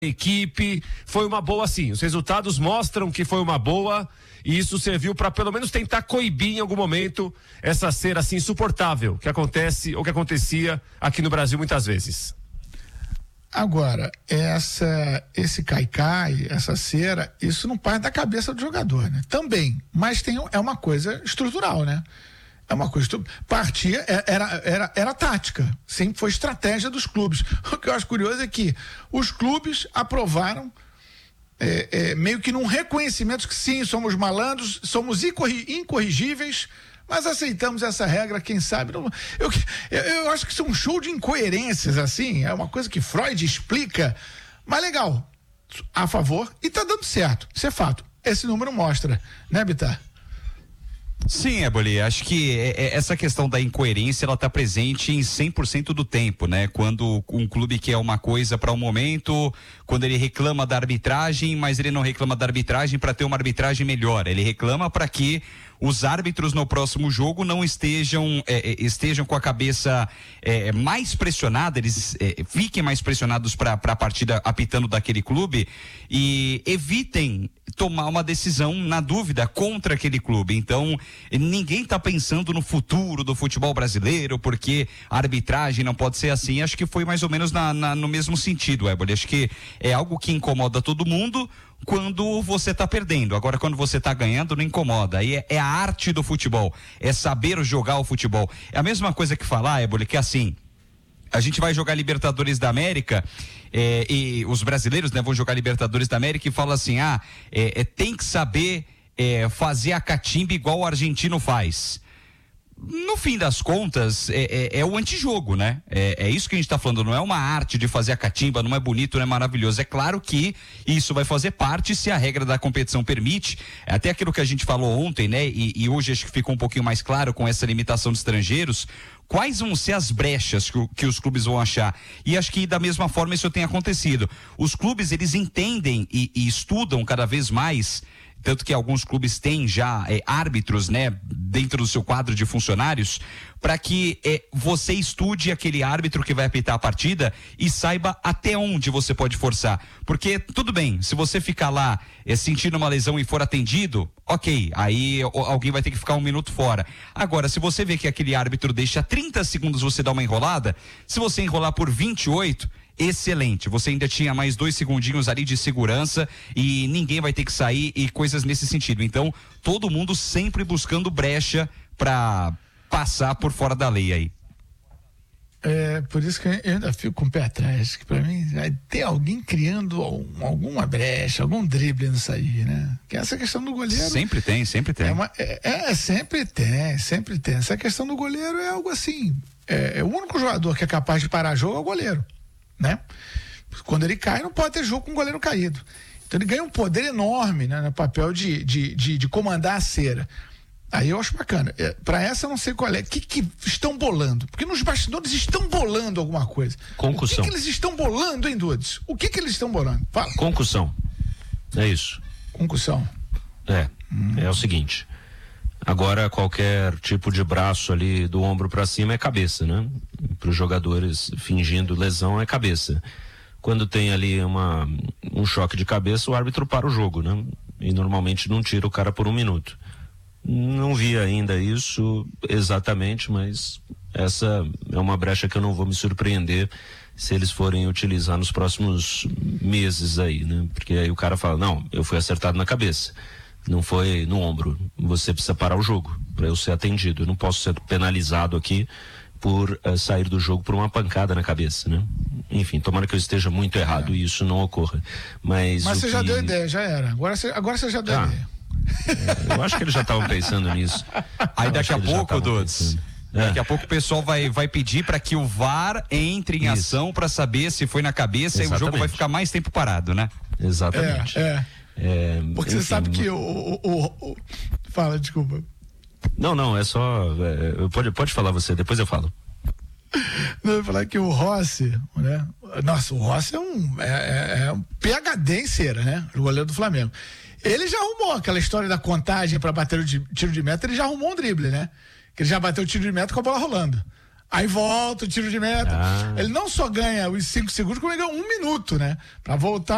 equipe, foi uma boa sim. Os resultados mostram que foi uma boa e isso serviu para pelo menos tentar coibir em algum momento essa cera assim insuportável que acontece ou que acontecia aqui no Brasil muitas vezes. Agora, esse caicai, essa cera, isso não parte da cabeça do jogador, né? Também, mas é uma coisa estrutural, né? É uma coisa, partia, era tática, sempre foi estratégia dos clubes. O que eu acho curioso é que os clubes aprovaram meio que num reconhecimento que sim, somos malandros, somos incorrigíveis, mas aceitamos essa regra, quem sabe. Eu acho que isso é um show de incoerências, assim, é uma coisa que Freud explica, mas legal, a favor, e tá dando certo, isso é fato. Esse número mostra, né, Bittar? Sim, Eboli, acho que essa questão da incoerência, ela tá presente em 100% do tempo, né? Quando um clube quer uma coisa para um momento, quando ele reclama da arbitragem, mas ele não reclama da arbitragem para ter uma arbitragem melhor, ele reclama para que os árbitros no próximo jogo não estejam com a cabeça mais pressionada, eles fiquem mais pressionados para a partida apitando daquele clube e evitem tomar uma decisão na dúvida contra aquele clube. Então, ninguém está pensando no futuro do futebol brasileiro, porque a arbitragem não pode ser assim. Acho que foi mais ou menos no mesmo sentido, Eboli. Acho que é algo que incomoda todo mundo quando você está perdendo. Agora, quando você está ganhando, não incomoda. Aí é a arte do futebol, é saber jogar o futebol. É a mesma coisa que falar, Eboli, que assim, a gente vai jogar Libertadores da América e os brasileiros, né, vão jogar Libertadores da América e falam assim, tem que saber fazer a catimba igual o argentino faz. No fim das contas, é o antijogo, né? É isso que a gente tá falando, não é uma arte de fazer a catimba, não é bonito, não é maravilhoso. É claro que isso vai fazer parte se a regra da competição permite. Até aquilo que a gente falou ontem, né? E hoje acho que ficou um pouquinho mais claro com essa limitação de estrangeiros. Quais vão ser as brechas que os clubes vão achar? E acho que da mesma forma isso tem acontecido. Os clubes, eles entendem e estudam cada vez mais, tanto que alguns clubes têm já árbitros, né, dentro do seu quadro de funcionários, para que você estude aquele árbitro que vai apitar a partida e saiba até onde você pode forçar. Porque, tudo bem, se você ficar lá sentindo uma lesão e for atendido, ok, aí alguém vai ter que ficar 1 minuto fora. Agora, se você vê que aquele árbitro deixa 30 segundos você dar uma enrolada, se você enrolar por 28, excelente, você ainda tinha mais 2 segundinhos ali de segurança e ninguém vai ter que sair e coisas nesse sentido. Então, todo mundo sempre buscando brecha para passar por fora da lei aí. Por isso que eu ainda fico com o pé atrás, que pra mim vai ter alguém criando alguma brecha, algum drible nisso aí, né? Que essa questão do goleiro... Sempre tem. Sempre tem. Essa questão do goleiro é algo assim, o único jogador que é capaz de parar jogo é o goleiro, né? Quando ele cai, não pode ter jogo com o goleiro caído. Então ele ganha um poder enorme, né, no papel de comandar a cera. Aí eu acho bacana. Para essa eu não sei qual é. O que estão bolando? Porque nos bastidores estão bolando alguma coisa. Concussão. O que eles estão bolando, hein, Dudes? O que eles estão bolando? Fala. Concussão. É isso. Concussão. É o seguinte. Agora, qualquer tipo de braço ali do ombro para cima é cabeça, né? Para os jogadores fingindo lesão é cabeça. Quando tem ali um choque de cabeça, o árbitro para o jogo, né? E normalmente não tira o cara por 1 minuto. Não vi ainda isso exatamente, mas essa é uma brecha que eu não vou me surpreender se eles forem utilizar nos próximos meses aí, né? Porque aí o cara fala, não, eu fui acertado na cabeça, não foi no ombro, você precisa parar o jogo para eu ser atendido, eu não posso ser penalizado aqui por sair do jogo por uma pancada na cabeça, né? Enfim, tomara que eu esteja muito errado e isso não ocorra. Mas você já deu ideia, já era, agora você já deu ideia. Eu acho que eles já estavam pensando nisso. Aí daqui a pouco, Dudes, daqui a pouco o pessoal vai pedir para que o VAR entre em ação para saber se foi na cabeça. Exatamente. E o jogo vai ficar mais tempo parado, né? Exatamente. Porque você sabe que Fala, desculpa. Não, é só... Pode falar você, depois eu falo. Não, eu ia falar que o Rossi, né? Nossa, o Rossi é um PhD em cera, né? O goleiro do Flamengo. Ele já arrumou aquela história da contagem para bater o tiro de meta, ele já arrumou um drible, né? Que ele já bateu o tiro de meta com a bola rolando. Aí volta o tiro de meta. Ele não só ganha os 5 segundos, como ele ganha 1 minuto, né? Pra voltar